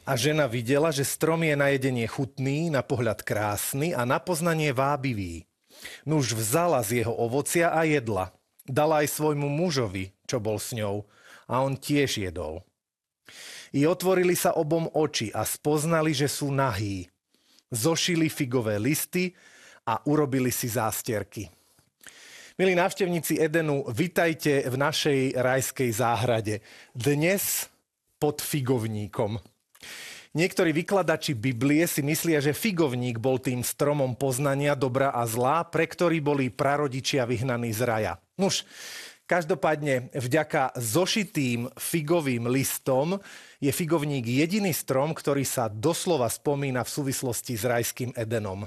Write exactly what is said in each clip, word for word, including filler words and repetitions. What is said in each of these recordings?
A žena videla, že strom je na jedenie chutný, na pohľad krásny a na poznanie vábivý. Nuž vzala z jeho ovocia a jedla. Dala aj svojmu mužovi, čo bol s ňou, a on tiež jedol. I otvorili sa obom oči a spoznali, že sú nahí. Zošili figové listy a urobili si zástierky. Milí návštevníci Edenu, vitajte v našej rajskej záhrade. Dnes pod figovníkom. Niektorí vykladači Biblie si myslia, že figovník bol tým stromom poznania dobra a zla, pre ktorý boli prarodičia vyhnaní z raja. Nuž, každopádne vďaka zošitým figovým listom je figovník jediný strom, ktorý sa doslova spomína v súvislosti s rajským Edenom.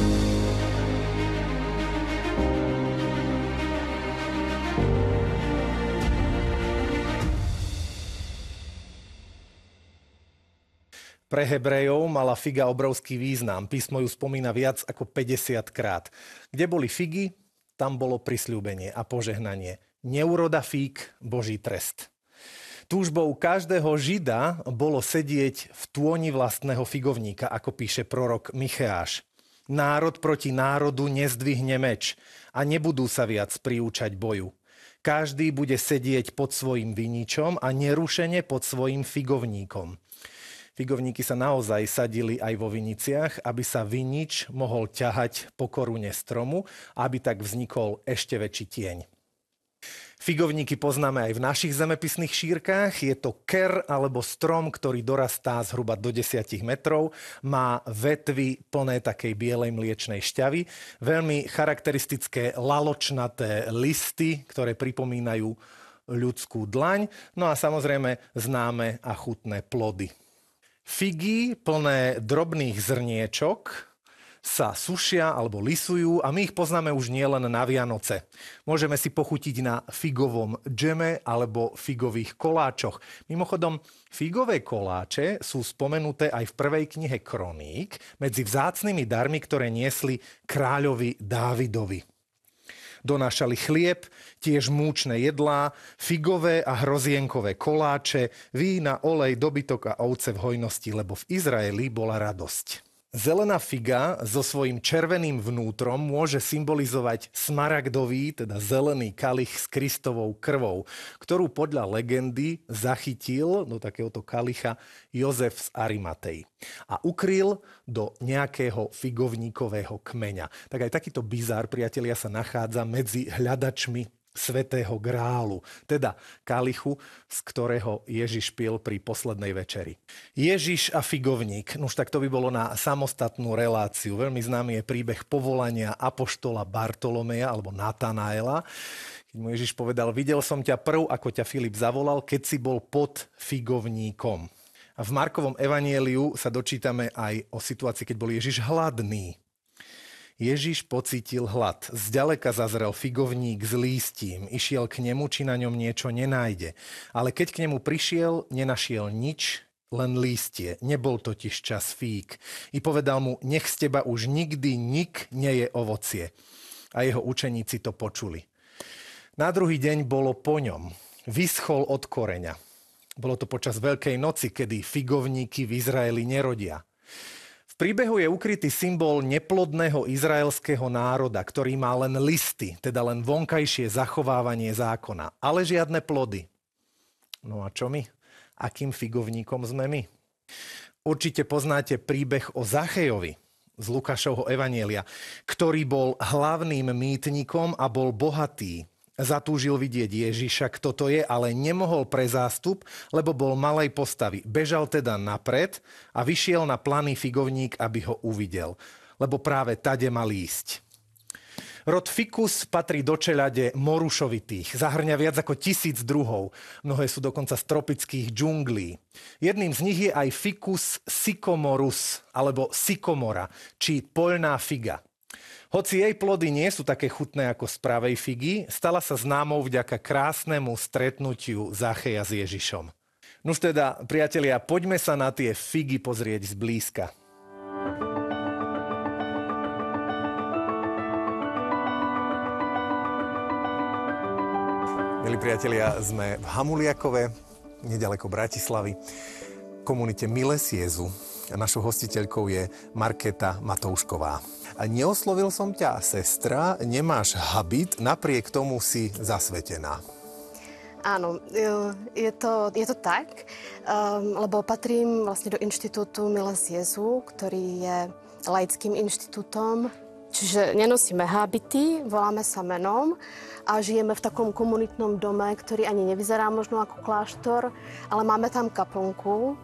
Pre Hebrejov mala figa obrovský význam. Písmo ju spomína viac ako päťdesiat krát. Kde boli figy, tam bolo prisľúbenie a požehnanie. Neuroda fíg, Boží trest. Túžbou každého Žida bolo sedieť v tôni vlastného figovníka, ako píše prorok Micheáš. Národ proti národu nezdvihne meč a nebudú sa viac priúčať boju. Každý bude sedieť pod svojim viničom a nerušene pod svojim figovníkom. Figovníky sa naozaj sadili aj vo viniciach, aby sa vinič mohol ťahať po korune stromu a aby tak vznikol ešte väčší tieň. Figovníky poznáme aj v našich zemepisných šírkach. Je to ker alebo strom, ktorý dorastá zhruba do desať metrov. Má vetvy plné takej bielej mliečnej šťavy. Veľmi charakteristické laločnaté listy, ktoré pripomínajú ľudskú dlaň. No a samozrejme známe a chutné plody. Figy plné drobných zrniečok sa sušia alebo lisujú a my ich poznáme už nielen na Vianoce. Môžeme si pochutiť na figovom džeme alebo figových koláčoch. Mimochodom, figové koláče sú spomenuté aj v prvej knihe Kroník medzi vzácnymi darmi, ktoré niesli kráľovi Dávidovi. Donášali chlieb, tiež múčne jedlá, figové a hrozienkové koláče, vína, olej, dobytok a ovce v hojnosti, lebo v Izraeli bola radosť. Zelená figa so svojím červeným vnútrom môže symbolizovať smaragdový, teda zelený kalich s Kristovou krvou, ktorú podľa legendy zachytil do takéhoto kalicha Jozef z Arimatej a ukryl do nejakého figovníkového kmeňa. Tak aj takýto bizár, priatelia, sa nachádza medzi hľadačmi Svätého grálu, teda kalichu, z ktorého Ježiš pil pri poslednej večeri. Ježiš a figovník, už tak to by bolo na samostatnú reláciu. Veľmi známy je príbeh povolania apoštola Bartolomeja alebo Natanaela. Keď mu Ježiš povedal, videl som ťa prv, ako ťa Filip zavolal, keď si bol pod figovníkom. A v Markovom evanjeliu sa dočítame aj o situácii, keď bol Ježiš hladný. Ježiš pocítil hlad. Zďaleka zazrel figovník s lístím. Išiel k nemu, či na ňom niečo nenájde. Ale keď k nemu prišiel, nenašiel nič, len lístie. Nebol totiž čas fíg. I povedal mu, nech z teba už nikdy nik nie je ovocie. A jeho učeníci to počuli. Na druhý deň bolo po ňom. Vyschol od koreňa. Bolo to počas Veľkej noci, kedy figovníky v Izraeli nerodia. V príbehu je ukrytý symbol neplodného izraelského národa, ktorý má len listy, teda len vonkajšie zachovávanie zákona, ale žiadne plody. No a čo my? Akým figovníkom sme my? Určite poznáte príbeh o Zachejovi z Lukášovho evanjelia, ktorý bol hlavným mýtnikom a bol bohatý. Zatúžil vidieť Ježiša, kto to je, ale nemohol pre zástup, lebo bol malej postavy. Bežal teda napred a vyšiel na planý figovník, aby ho uvidel, lebo práve tade mal ísť. Rod ficus patrí do čeľade morušovitých. Zahrňa viac ako tisíc druhov. Mnohé sú dokonca z tropických džunglí. Jedným z nich je aj ficus sycomorus, alebo sykomora, či poľná figa. Hoci jej plody nie sú také chutné ako z pravej figy, stala sa známou vďaka krásnemu stretnutiu Zacheja s Ježišom. Nuž teda, priatelia, poďme sa na tie figy pozrieť zblízka. Milí priatelia, sme v Hamuliakove, nedaleko Bratislavy. komunite Miles Jezu. Našou hostiteľkou je Markéta Matoušková. A neoslovil som ťa, sestra, nemáš habit, napriek tomu si zasvetená. Áno, je to, je to tak, um, lebo patrím vlastne do inštitútu Miles Jezu, ktorý je laickým inštitútom, čiže nenosíme habity, voláme sa menom a žijeme v takom komunitnom dome, ktorý ani nevyzerá možno ako kláštor, ale máme tam kaplnku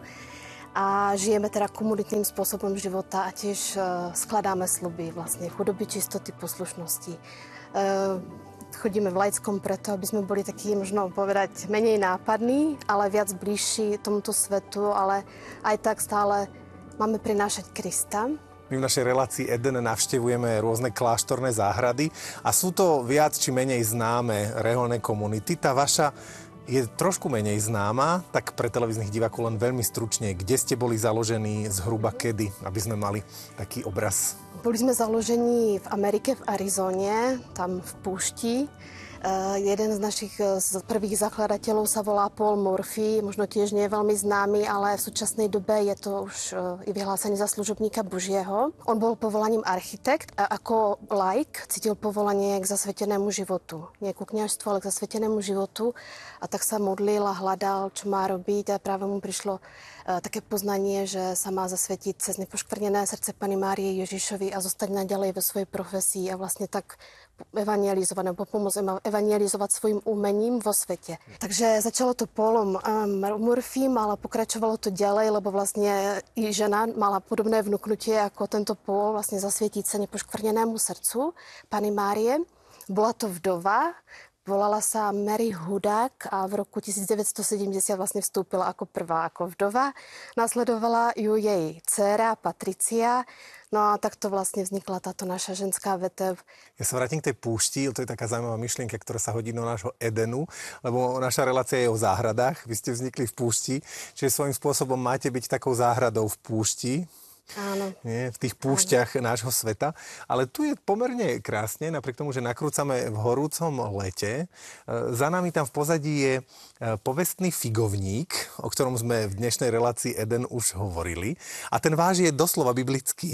a žijeme teda komunitným spôsobom života a tiež uh, skladáme sľuby vlastne chudoby, čistoty, poslušnosti. Uh, Chodíme v laickom preto, aby sme boli takí, možno povedať, menej nápadní, ale viac bližší tomuto svetu, ale aj tak stále máme prinášať Krista. My v našej relácii Eden navštevujeme rôzne kláštorné záhrady a sú to viac či menej známe reholné komunity. Tá vaša je trošku menej známa, tak pre televíznych divákov len veľmi stručne. Kde ste boli založení, zhruba kedy, aby sme mali taký obraz? Boli sme založení v Amerike, v Arizone, tam v púšti. Uh, jeden z našich z prvých zakladateľov sa volá Paul Murphy, možno tiež nie je veľmi známy, ale v súčasnej dobe je to už uh, i vyhlásený za služobníka Božieho. On bol povolaním architekt a ako laik cítil povolanie k zasvetenému životu. Nie ku kňažstvu, ale k zasvetenému životu. A tak sa modlil a hľadal, čo má robiť a práve mu prišlo uh, také poznanie, že sa má zasvetiť cez nepoškvrnené srdce Panny Márie Ježišovi a zostať naďalej vo svojej profesii a vlastne tak evangelizovať, alebo pomôcť evangelizovať svojim umením vo svete. Takže začalo to Paulom um, Murphym, ale pokračovalo to ďalej, lebo vlastne i žena mala podobné vnuknutie ako tento Paul, vlastne zasvietiť sa nepoškvrnenému srdcu Panny Márie. Bola to vdova, volala sa Mary Hudák a v roku devätnásťsedemdesiat vlastne vstúpila ako prvá ako vdova. Nasledovala ju jej dcéra Patricia. No a takto vlastne vznikla táto naša ženská vetev. Ja sa vrátim k tej púšti, to je taká zaujímavá myšlienka, ktorá sa hodí do nášho Edenu, lebo naša relácia je o záhradách. Vy ste vznikli v púšti, čiže svojím spôsobom máte byť takou záhradou v púšti. Áno. Nie, v tých púšťach Áno. nášho sveta. Ale tu je pomerne krásne, napriek tomu, že nakrúcame v horúcom lete. Za nami tam v pozadí je povestný figovník, o ktorom sme v dnešnej relácii Eden už hovorili. A ten váš je doslova biblický.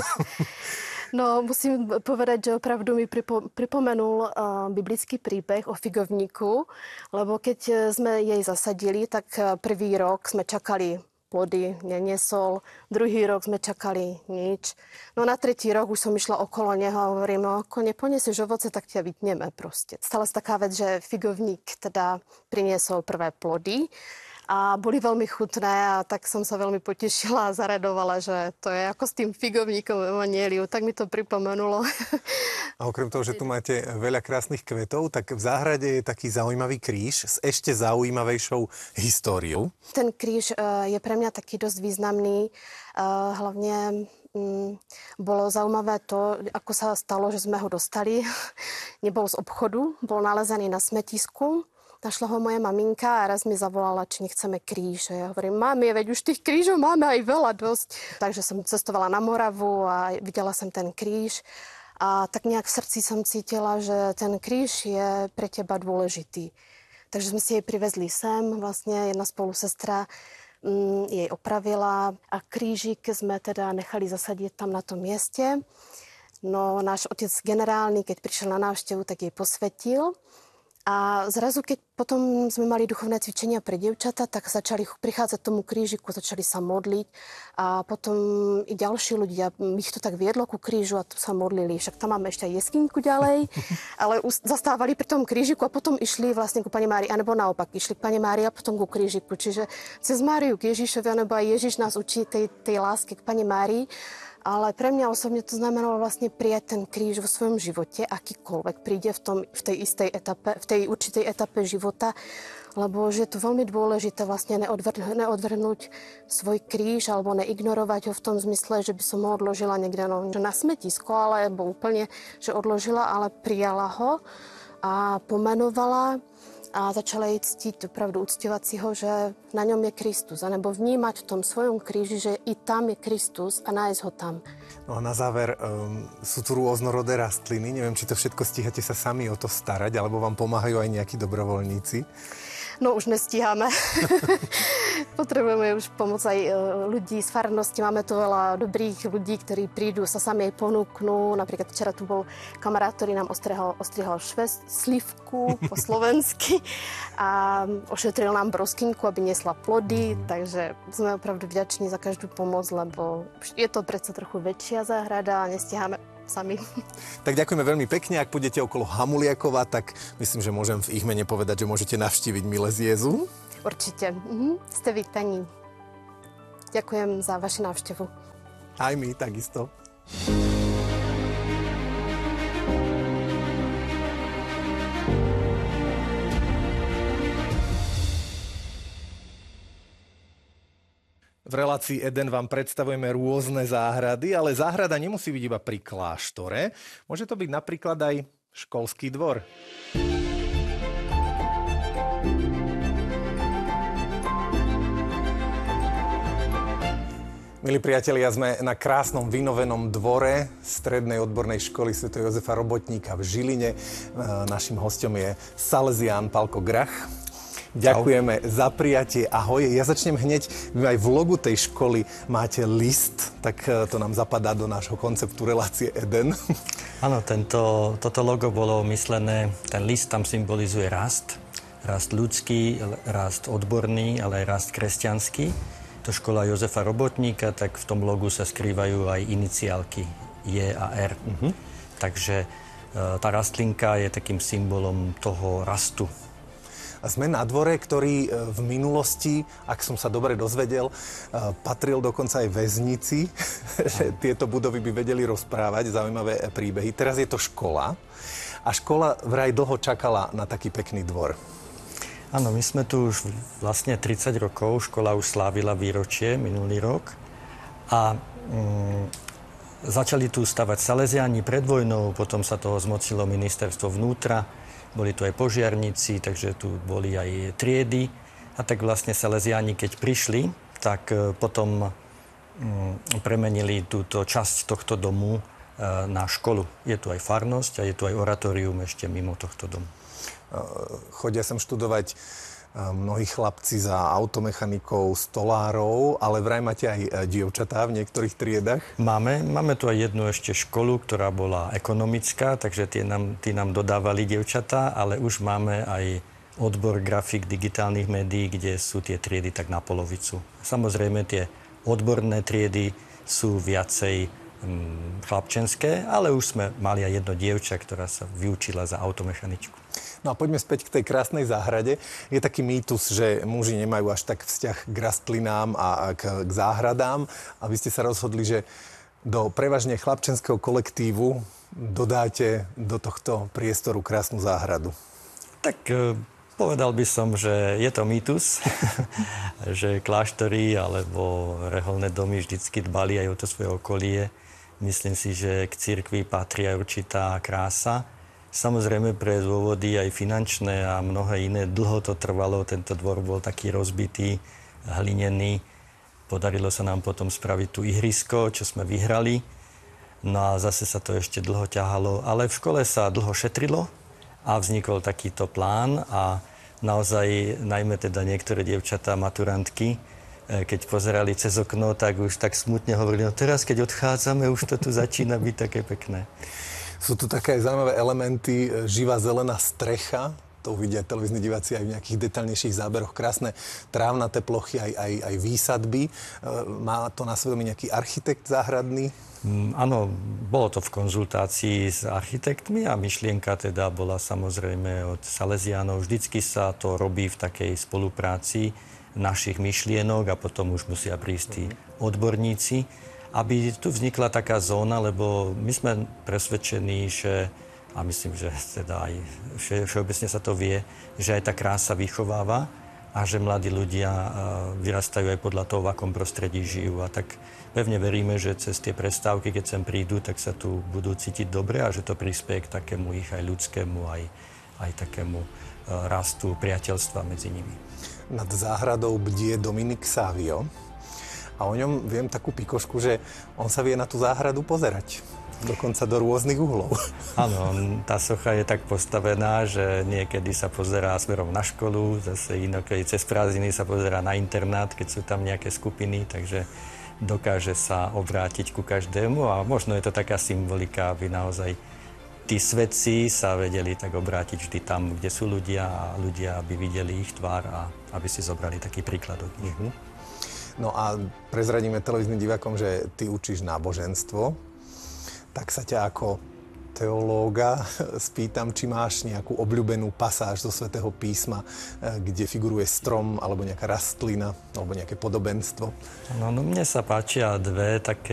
No, musím povedať, že opravdu mi pripo- pripomenul uh, biblický príbeh o figovníku, lebo keď sme jej zasadili, tak prvý rok sme čakali plody, neniesol. Druhý rok sme čakali nič. No na tretí rok už som išla okolo neho a hovorím, no ako neponiesieš ovoce, tak ťa vytneme proste. Stala sa taká vec, že figovník teda priniesol prvé plody a boli veľmi chutné a tak som sa veľmi potešila a zaradovala, že to je ako s tým figovníkom v evanjeliu. Tak mi to pripomenulo. A okrem toho, že tu máte veľa krásnych kvetov, tak v záhrade je taký zaujímavý kríž s ešte zaujímavejšou históriou. Ten kríž je pre mňa taký dosť významný. Hlavne bolo zaujímavé to, ako sa stalo, že sme ho dostali. Nebol z obchodu, bol nalezený na smetisku. Našla ho moja maminka a raz mi zavolala, či nechceme kríž. Ja hovorím, mami, veď už tých krížov máme aj veľa dosť. Takže som cestovala na Moravu a videla som ten kríž. A tak nejak v srdci som cítila, že ten kríž je pre teba dôležitý. Takže sme si jej privezli sem. Vlastne jedna spolusestra mm, jej opravila a krížik sme teda nechali zasadiť tam na tom mieste. No náš otec generálny, keď prišiel na návštevu, tak jej posvetil. A zrazu, keď potom sme mali duchovné cvičenia pre dievčata, tak začali prichádzať tomu krížiku, začali sa modliť a potom i ďalší ľudia, ich to tak viedlo ku krížu a tu sa modlili. Však tam máme ešte aj jeskyňku ďalej, ale zastávali pri tom krížiku a potom išli vlastne ku Panne Márii, anebo naopak, išli k Panne Márii a potom ku krížiku. Čiže cez Máriu k Ježišovi, anebo aj Ježiš nás učí tej, tej láske k Panne Márii. Ale pre mňa osobne to znamenalo vlastne prijať ten kríž vo svojom živote, akýkoľvek príde v, tom, v tej istej etape, v tej určitej etape života, lebo že je to veľmi dôležité vlastne neodvrhnúť, neodvrhnúť svoj kríž alebo neignorovať ho v tom zmysle, že by som ho odložila niekde no, na smetisko, alebo úplne, že odložila, ale prijala ho a pomenovala a začala jej ctiť, opravdu uctievať si ho, že na ňom je Kristus, anebo vnímať v tom svojom kríži, že i tam je Kristus a nájsť ho tam. No a na záver, um, sú tu rôznorodé rastliny, neviem, či to všetko stíhate sa sami o to starať, alebo vám pomáhajú aj nejakí dobrovoľníci? No už nestíhame. Potrebujeme už pomoc aj ľudí z farnosti. Máme tu veľa dobrých ľudí, ktorí prídu, sa sami aj ponúknú. Napríklad včera tu bol kamarát, ktorý nám ostrihal, ostrihal šves, slivku po slovensky a ošetril nám broskynku, aby nesla plody. Takže sme opravdu vďační za každú pomoc, lebo je to predsa trochu väčšia záhrada a nestiháme sami. Tak ďakujeme veľmi pekne. Ak pôjdete okolo Hamuliakova, tak myslím, že môžem v ich mene povedať, že môžete navštíviť Milé z Jezu. Určite. Mhm. Ste vítaní. Ďakujem za vašu návštevu. Aj my, takisto. V relácii Eden vám predstavujeme rôzne záhrady, ale záhrada nemusí byť iba pri kláštore. Môže to byť napríklad aj školský dvor. Milí priatelia, sme na krásnom vynovenom dvore Strednej odbornej školy Sv. Jozefa Robotníka v Žiline. Naším hosťom je Salesián Pálko Grach. Ďakujeme Ahoj. Za prijatie. Ahoj. Ja začnem hneď. Vy aj v logu tej školy máte list, tak to nám zapadá do nášho konceptu relácie Eden. Áno, tento, toto logo bolo myslené, ten list tam symbolizuje rast. Rast ľudský, rast odborný, ale aj rast kresťanský. To škola Jozefa Robotníka, tak v tom logu sa skrývajú aj iniciálky J a R. Uh-huh. Takže tá rastlinka je takým symbolom toho rastu. A sme na dvore, ktorý v minulosti, ak som sa dobre dozvedel, patril dokonca aj väznici, že tieto budovy by vedeli rozprávať zaujímavé príbehy. Teraz je to škola a škola vraj dlho čakala na taký pekný dvor. Áno, my sme tu už vlastne tridsať rokov, škola už slávila výročie minulý rok a mm, začali tu stavať Salesiáni pred vojnou, potom sa toho zmocnilo ministerstvo vnútra, boli tu aj požiarníci, takže tu boli aj triedy a tak vlastne Salesiáni, keď prišli, tak potom mm, premenili túto časť tohto domu e, na školu. Je tu aj farnosť a je tu aj oratórium ešte mimo tohto domu. Chodia sem študovať mnohí chlapci za automechanikou, stolárov, ale vraj máte aj dievčatá v niektorých triedach? Máme, máme tu aj jednu ešte školu, ktorá bola ekonomická, takže tie nám, tí nám dodávali dievčatá, ale už máme aj odbor grafik digitálnych médií, kde sú tie triedy tak na polovicu. Samozrejme tie odborné triedy sú viacej hm, chlapčenské, ale už sme mali aj jedno dievča, ktorá sa vyučila za automechaničku. No a poďme späť k tej krásnej záhrade. Je taký mýtus, že muži nemajú až tak vzťah k rastlinám a k, k záhradám. A vy ste sa rozhodli, že do prevažne chlapčenského kolektívu dodáte do tohto priestoru krásnu záhradu. Tak e, povedal by som, že je to mýtus, že kláštory alebo reholné domy vždycky dbali aj o to svoje okolie. Myslím si, že k cirkvi patrí aj určitá krása. Samozrejme pre dôvody aj finančné a mnohé iné. Dlho to trvalo, tento dvor bol taký rozbitý, hlinený. Podarilo sa nám potom spraviť tu ihrisko, čo sme vyhrali. No a zase sa to ešte dlho ťahalo. Ale v škole sa dlho šetrilo a vznikol takýto plán a naozaj, najmä teda niektoré dievčatá, maturantky, keď pozerali cez okno, tak už tak smutne hovorili, no teraz, keď odchádzame, už to tu začína byť také pekné. Sú tu také zaujímavé elementy, živá zelená strecha, to uvidia televízni diváci aj v nejakých detaľnejších záberoch, krásne trávnaté plochy, aj, aj, aj výsadby. Má to na svedomí nejaký architekt záhradný? Mm, áno, bolo to v konzultácii s architektmi a myšlienka teda bola samozrejme od Salesiánov. Vždycky sa to robí v takej spolupráci našich myšlienok a potom už musia prísť tí odborníci, aby tu vznikla taká zóna, lebo my sme presvedčení, že, a myslím, že teda aj všeobecne sa to vie, že aj tá krása vychováva a že mladí ľudia vyrastajú aj podľa toho, v akom prostredí žijú. A tak pevne veríme, že cez tie prestávky, keď sem prídu, tak sa tu budú cítiť dobre a že to prispieje k takému ich aj ľudskému, aj, aj takému rastu priateľstva medzi nimi. Nad záhradou bdie Dominik Savio. A o ňom viem takú pikošku, že on sa vie na tú záhradu pozerať. Dokonca do rôznych uhlov. Áno, tá socha je tak postavená, že niekedy sa pozerá smerom na školu, zase inokedy cez prázdniny sa pozerá na internát, keď sú tam nejaké skupiny, takže dokáže sa obrátiť ku každému a možno je to taká symbolika, aby naozaj tí svetci sa vedeli tak obrátiť vždy tam, kde sú ľudia a ľudia, aby videli ich tvár a aby si zobrali taký príklad od nich. Uh-huh. No a prezradíme televíznym divákom, že ty učíš náboženstvo, tak sa ťa ako teológa spýtam, či máš nejakú obľúbenú pasáž zo Svätého písma, kde figuruje strom alebo nejaká rastlina alebo nejaké podobenstvo. No, no mne sa páčia dve také